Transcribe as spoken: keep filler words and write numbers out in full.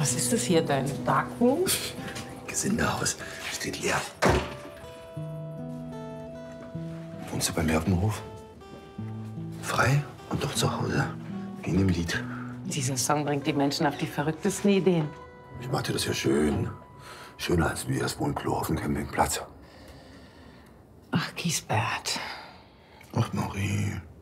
Was ist das hier, dein Darkroom? Gesindehaus. Steht leer. Wohnst du bei mir auf dem Hof? Frei und doch zu Hause. Wie in dem Lied. Dieser Song bringt die Menschen auf die verrücktesten Ideen. Ich mach dir das ja schön. Schöner als wie das Wohnklo auf dem Campingplatz. Ach, Giesbert. Ach, Marie.